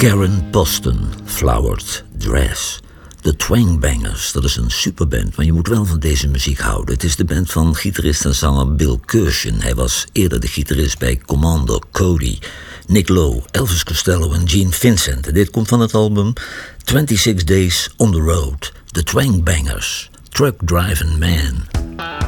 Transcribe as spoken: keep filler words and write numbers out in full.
Karen Boston, Flowered Dress. De Twangbangers, dat is een superband, maar je moet wel van deze muziek houden. Het is de band van gitarist en zanger Bill Kirshen. Hij was eerder de gitarist bij Commander Cody, Nick Lowe, Elvis Costello en Gene Vincent. En dit komt van het album twenty-six Days on the Road. De Twangbangers, Truck Driving Man.